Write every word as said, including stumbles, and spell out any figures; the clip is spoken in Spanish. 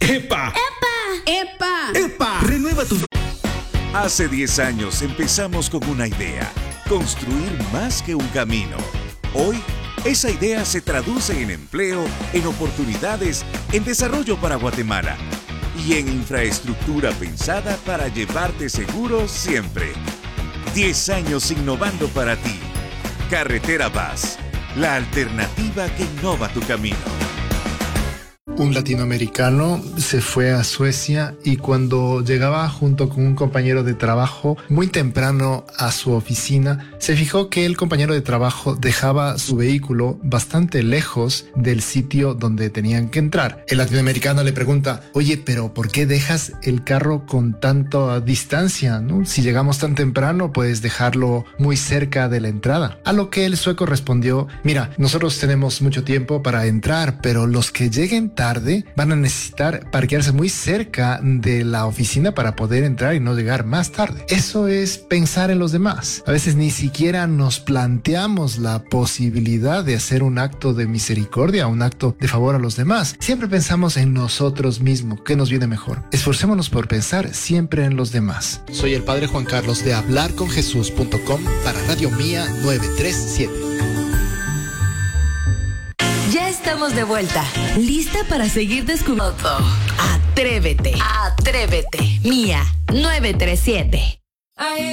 ¡Epa! ¡Epa! ¡Epa! ¡Epa! Renueva tu... Hace diez años empezamos con una idea, construir más que un camino. Hoy, esa idea se traduce en empleo, en oportunidades, en desarrollo para Guatemala y en infraestructura pensada para llevarte seguro siempre. diez años innovando para ti. Carretera Paz, la alternativa que innova tu camino. Un latinoamericano se fue a Suecia y cuando llegaba junto con un compañero de trabajo muy temprano a su oficina, se fijó que el compañero de trabajo dejaba su vehículo bastante lejos del sitio donde tenían que entrar. El latinoamericano le pregunta, oye, pero ¿por qué dejas el carro con tanta distancia, ¿no? Si llegamos tan temprano, puedes dejarlo muy cerca de la entrada. A lo que el sueco respondió, mira, nosotros tenemos mucho tiempo para entrar, pero los que lleguen tarde tarde, van a necesitar parquearse muy cerca de la oficina para poder entrar y no llegar más tarde. Eso es pensar en los demás. A veces ni siquiera nos planteamos la posibilidad de hacer un acto de misericordia, un acto de favor a los demás. Siempre pensamos en nosotros mismos, qué nos viene mejor. Esforcémonos por pensar siempre en los demás. Soy el Padre Juan Carlos de hablar con jesús punto com para Radio Mía nueve tres siete. Ya estamos de vuelta, lista para seguir descubriendo todo. Atrévete, atrévete. Mía nueve tres siete.